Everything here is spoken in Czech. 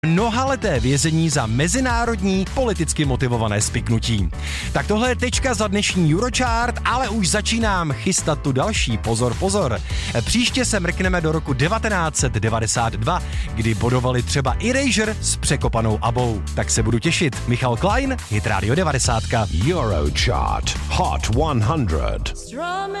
Mnohaleté vězení za mezinárodní politicky motivované spiknutí. Tak tohle je tečka za dnešní Eurochart, ale už začínám chystat tu další. Pozor. Příště se mrkneme do roku 1992, kdy bodovali třeba Erasure s překopanou Abou. Tak se budu těšit. Michal Klein, Hit Radio 90. Eurochart Hot 100.